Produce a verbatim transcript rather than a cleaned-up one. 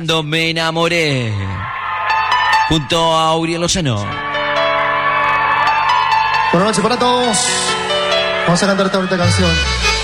Me enamoré. Junto a Uriel Lozano. Buenas noches para todos. Vamos a cantar esta bonita canción.